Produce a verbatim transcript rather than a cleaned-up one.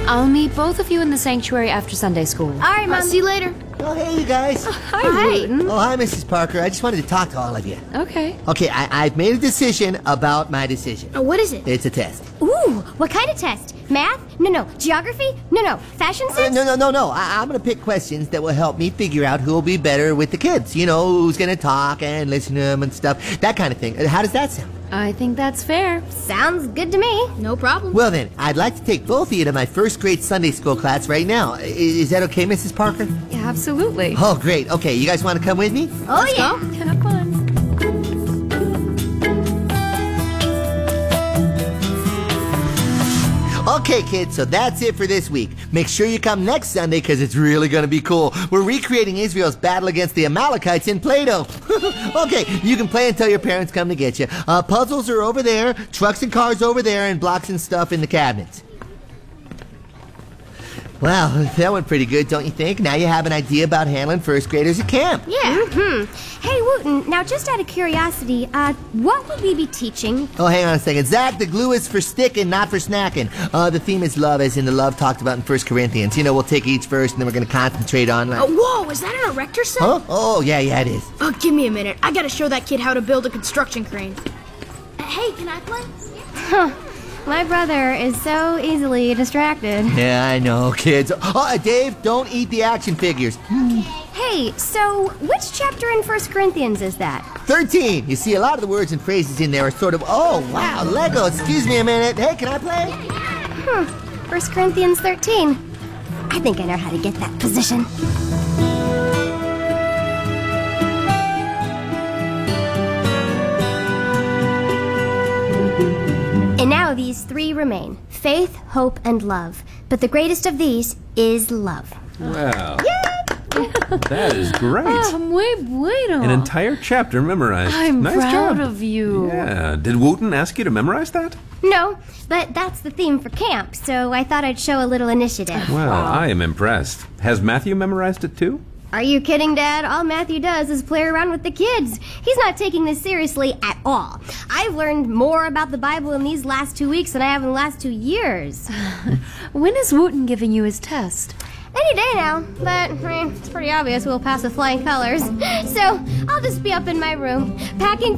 I'll meet both of you in the sanctuary after Sunday school. All right, Mom. Uh, see you later. Oh, hey, you guys. Oh, hi, Hi. Wooten. Oh, hi, Missus Parker. I just wanted to talk to all of you. Okay. Okay, I, I've made a decision about my decision. Uh, what is it? It's a test. Ooh, what kind of test? Math? No, no. Geography? No, no. Fashion Uh, sense? no, no, no, no. I, I'm going to pick questions that will help me figure out who will be better with the kids. You know, who's going to talk and listen to them and stuff. That kind of thing. Uh, How does that sound? I think that's fair. Sounds good to me. No problem. Well, then, I'd like to take both of you to my first grade Sunday school class right now. I- Is that okay, Missus Parker? Yeah, absolutely. Oh, great. Okay, you guys want to come with me? Oh, Let's yeah. go. Have fun. Okay, kids, so that's it for this week. Make sure you come next Sunday because it's really going to be cool. We're recreating Israel's battle against the Amalekites in Play-Doh. Okay, you can play until your parents come to get you. Uh, puzzles are over there, trucks and cars over there, and blocks and stuff in the cabinets. Well, that went pretty good, don't you think? Now you have an idea about handling first graders at camp. Yeah. Mm-hmm. Hey, Wooten, now just out of curiosity, uh, what would we be teaching? Oh, hang on a second. Zach, the glue is for sticking, not for snacking. Uh, the theme is love, as in the love talked about in First Corinthians. You know, we'll take each verse and then we're going to concentrate on... Like, Uh, whoa, is that an erector set? huh? Oh, yeah, yeah, it is. Oh, give me a minute. I gotta show that kid how to build a construction crane. Uh, hey, can I play? Huh. My brother is so easily distracted. Yeah, I know, kids. Oh, uh, Dave, don't eat the action figures. Hey, so which chapter in First Corinthians is that? thirteen. You see, a lot of the words and phrases in there are sort of, oh, wow, Lego. Excuse me a minute. Hey, can I play? Hmm. First Corinthians thirteen. I think I know how to get that position. And now these three remain: faith, hope, and love. But the greatest of these is love. Wow. That is great. Oh, muy bueno. An entire chapter memorized. I'm nice proud job. of you. Yeah. Did Wooten ask you to memorize that? No, but that's the theme for camp, so I thought I'd show a little initiative. Well, I am impressed. Has Matthew memorized it too? Are you kidding, Dad? All Matthew does is play around with the kids. He's not taking this seriously at all. I've learned more about the Bible in these last two weeks than I have in the last two years. When is Wooten giving you his test? Any day now, but I mean, it's pretty obvious we'll pass with flying colors. So I'll just be up in my room, packing